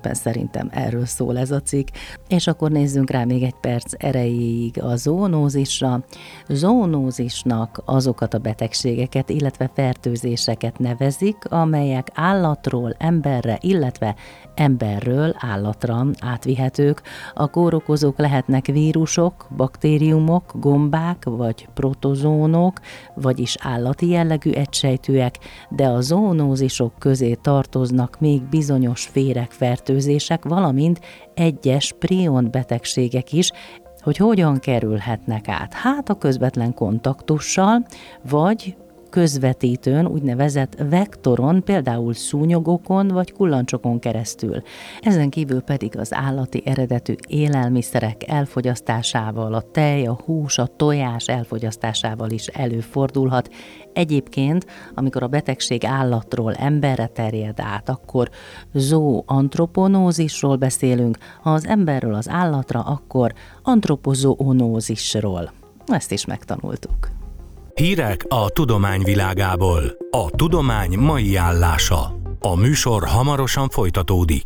tulajdonképpen szerintem erről szól ez a cikk. És akkor nézzünk rá még egy perc erejéig a zoonózisra. Zoonózisnak azokat a betegségeket, illetve fertőzéseket nevezik, amelyek állatról emberre, illetve emberről állatra átvihetők. A kórokozók lehetnek vírusok, baktériumok, gombák vagy protozónok, vagyis állati jellegű egysejtűek, de a zoonózisok közé tartoznak még bizonyos féregfertőzések, valamint egyes prion betegségek is. Hogy hogyan kerülhetnek át? Hát a közvetlen kontaktussal, vagy közvetítőn, úgynevezett vektoron, például szúnyogokon vagy kullancsokon keresztül. Ezen kívül pedig az állati eredetű élelmiszerek elfogyasztásával, a tej, a hús, a tojás elfogyasztásával is előfordulhat. Egyébként, amikor a betegség állatról emberre terjed át, akkor zooantroponózisról beszélünk, ha az emberről az állatra, akkor antropozoonózisról. Ezt is megtanultuk. Hírek a tudomány világából. A tudomány mai állása. A műsor hamarosan folytatódik.